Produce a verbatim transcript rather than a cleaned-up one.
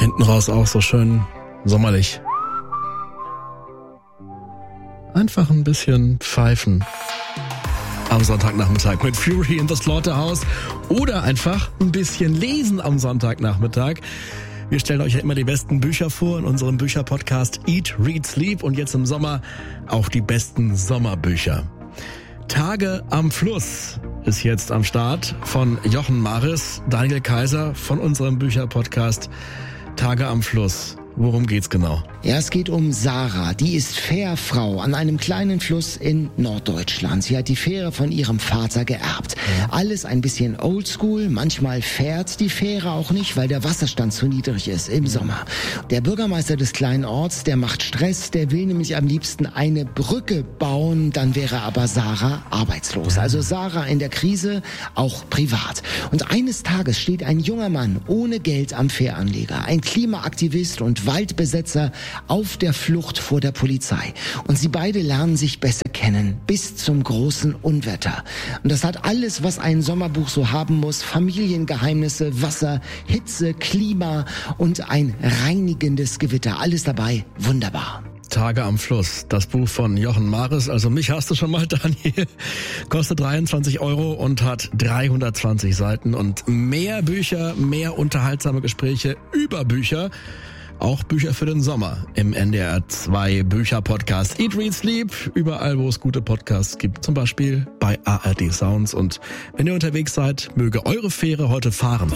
Hinten raus auch so schön sommerlich. Einfach ein bisschen pfeifen am Sonntagnachmittag mit Fury in the Slaughterhouse oder einfach ein bisschen lesen am Sonntagnachmittag. Wir stellen euch ja immer die besten Bücher vor in unserem Bücherpodcast Eat, Read, Sleep und jetzt im Sommer auch die besten Sommerbücher. Tage am Fluss ist jetzt am Start von Jochen Maris, Daniel Kaiser von unserem Bücherpodcast Tage am Fluss. Worum geht's genau? Ja, es geht um Sarah. Die ist Fährfrau an einem kleinen Fluss in Norddeutschland. Sie hat die Fähre von ihrem Vater geerbt. Ja. Alles ein bisschen oldschool. Manchmal fährt die Fähre auch nicht, weil der Wasserstand zu niedrig ist im Sommer. Der Bürgermeister des kleinen Orts, der macht Stress. Der will nämlich am liebsten eine Brücke bauen. Dann wäre aber Sarah arbeitslos. Also Sarah in der Krise, auch privat. Und eines Tages steht ein junger Mann ohne Geld am Fähranleger. Ein Klimaaktivist und Waldbesetzer auf der Flucht vor der Polizei. Und sie beide lernen sich besser kennen, bis zum großen Unwetter. Und das hat alles, was ein Sommerbuch so haben muss. Familiengeheimnisse, Wasser, Hitze, Klima und ein reinigendes Gewitter. Alles dabei, wunderbar. Tage am Fluss, das Buch von Jochen Maris. Also mich hast du schon mal, Daniel. Kostet dreiundzwanzig Euro und hat dreihundertzwanzig Seiten. Und mehr Bücher, mehr unterhaltsame Gespräche über Bücher. Auch Bücher für den Sommer im N D R zwei Bücher-Podcast Eat, Read, Sleep. Überall, wo es gute Podcasts gibt. Zum Beispiel bei A R D Sounds. Und wenn ihr unterwegs seid, möge eure Fähre heute fahren.